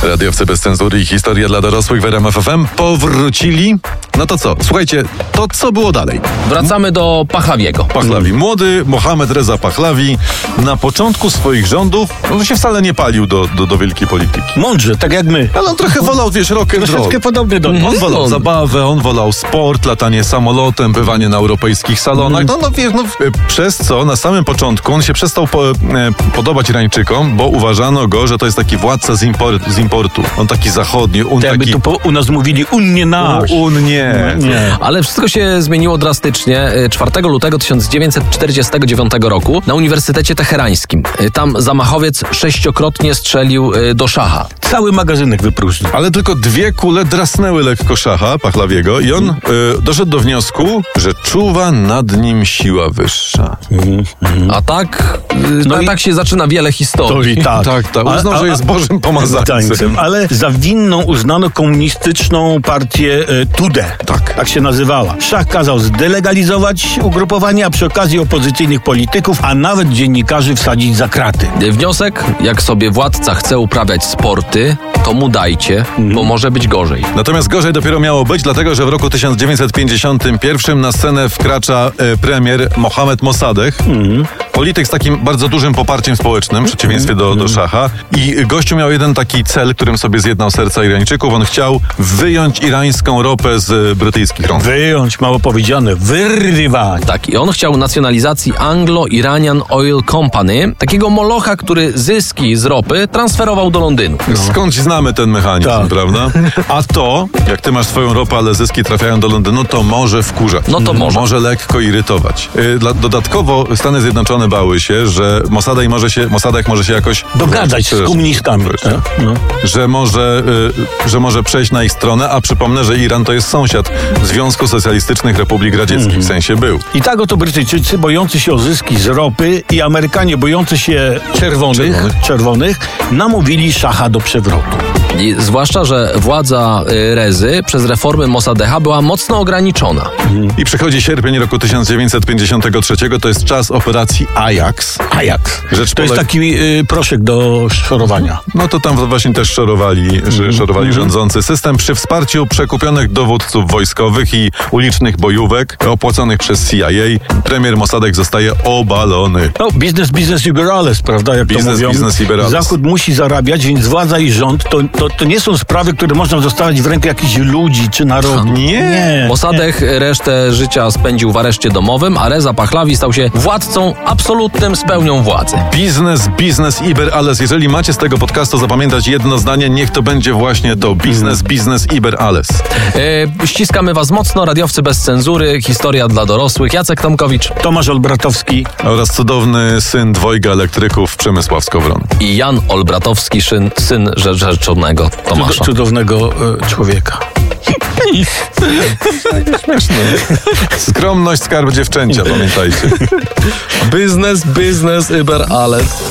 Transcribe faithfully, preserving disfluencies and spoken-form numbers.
Radiowcy bez cenzury i historia dla dorosłych w R M F F M powrócili. No to co? Słuchajcie, to co było dalej? Wracamy do Pahlawiego. Pahlawi. Młody Mohamed Reza Pahlawi na początku swoich rządów no, się wcale nie palił do, do, do wielkiej polityki. Mądrze, tak jak my. Ale on trochę wolał, wiesz, rock and Troszeczkę roll. podobny do nas. On wolał zabawę, on wolał sport, latanie samolotem, bywanie na europejskich salonach. No, no wiesz, no, przez co na samym początku on się przestał po, e, podobać Irańczykom, bo uważano go, że to jest taki władca z, import, z importu. On taki zachodni, on To jakby taki... tu po, u nas mówili, un nie nasz. Un nie. Nie. Ale wszystko się zmieniło drastycznie czwartego lutego tysiąc dziewięćset czterdziestego dziewiątego roku na Uniwersytecie Teherańskim. Tam zamachowiec sześciokrotnie strzelił do szacha. Cały magazynek wypróżnił. Ale tylko dwie kule drasnęły lekko szacha Pahlawiego i on y, doszedł do wniosku, że czuwa nad nim siła wyższa. A tak, No no i- tak się zaczyna wiele historii. tak. Tak, tak. A- Uznał, a- że jest Bożym pomazańcem. Tańcem, ale za winną uznano komunistyczną partię e, Tudę. Tak. Tak się nazywała. Szach kazał zdelegalizować ugrupowanie, a przy okazji opozycyjnych polityków, a nawet dziennikarzy wsadzić za kraty. Wniosek, jak sobie władca chce uprawiać sporty, to mu dajcie, bo może być gorzej. Natomiast gorzej dopiero miało być, dlatego że w roku tysiąc dziewięćset pięćdziesiątym pierwszym na scenę wkracza e, premier Mohamed Mossadegh. Polityk z takim bardzo dużym poparciem społecznym, w przeciwieństwie do, do szacha. I gościu miał jeden taki cel, którym sobie zjednał serca Irańczyków. On chciał wyjąć irańską ropę z brytyjskich rąk. Wyjąć, mało powiedziane, wyrwać. Tak, i on chciał nacjonalizacji Anglo-Iranian Oil Company, takiego molocha, który zyski z ropy transferował do Londynu. Skądś znamy ten mechanizm, Tak. prawda? A to, jak ty masz swoją ropę, ale zyski trafiają do Londynu, to może wkurzać. No to może. Może lekko irytować. Yy, dla, dodatkowo Stany Zjednoczone bały się, że Mossadegh może się, Mossadegh może się jakoś Dogadać z Przepraszam, komunistami. przepraszam. Tak? No. że może, y, że może przejść na ich stronę, a przypomnę, że Iran to jest sąsiad Związku Socjalistycznych Republik Radzieckich, w sensie był. I tak oto Brytyjczycy, bojący się o zyski z ropy, i Amerykanie, bojący się czerwonych, Czerwonych. czerwonych namówili szacha do przewrotu. I zwłaszcza, że władza y, Rezy przez reformy Mossadegha była mocno ograniczona. I przychodzi sierpień roku tysiąc dziewięćset pięćdziesiątego trzeciego, to jest czas operacji Ajax. Ajax. Rzecz To jest poleg- taki y, proszek do szorowania. No to tam właśnie też szorowali, że szorowali rządzący. System przy wsparciu przekupionych dowódców wojskowych i ulicznych bojówek opłaconych przez C I A. Premier Mossadegh zostaje obalony. No, biznes, biznes liberales, prawda, jak Biznes, to mówią. biznes liberales. Zachód musi zarabiać, więc władza i rząd to, to, to nie są sprawy, które można zostawiać w rękę jakichś ludzi czy narodu. Nie. nie. Mossadegh resztę życia spędził w areszcie domowym, a Reza Pahlawi stał się władcą absolutnym z pełnią władzy. Biznes, biznes, iber, alles. Jeżeli macie z tego podcastu zapamiętać jedno zdanie, niech to będzie właśnie to. Biznes, biznes, iber, alles. E, ściskamy was mocno, radiowcy bez cenzury, historia dla dorosłych. Jacek Tomkowicz Tomasz Olbratowski. Oraz cudowny syn dwojga elektryków Przemysław Skowron. i Jan Olbratowski, szyn, syn rzeczonego Tomasza. Cud- cudownego e, człowieka. Skromność, skarb dziewczęcia, pamiętajcie. Biznes, biznes, iber, alles.